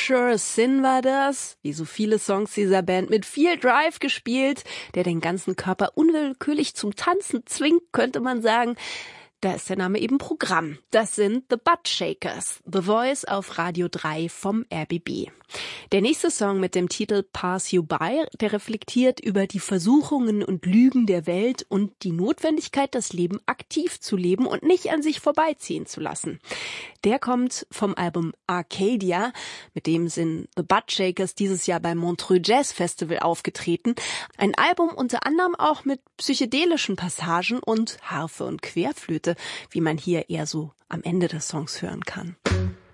Sure Sin war das, wie so viele Songs dieser Band, mit viel Drive gespielt, der den ganzen Körper unwillkürlich zum Tanzen zwingt, könnte man sagen. Da ist der Name eben Programm. Das sind The Buttshakers, The Voice auf Radio 3 vom RBB. Der nächste Song mit dem Titel Pass You By, der reflektiert über die Versuchungen und Lügen der Welt und die Notwendigkeit, das Leben aktiv zu leben und nicht an sich vorbeiziehen zu lassen. Der kommt vom Album Arcadia, mit dem sind The Buttshakers dieses Jahr beim Montreux Jazz Festival aufgetreten. Ein Album unter anderem auch mit psychedelischen Passagen und Harfe und Querflöte, wie man hier eher so am Ende des Songs hören kann.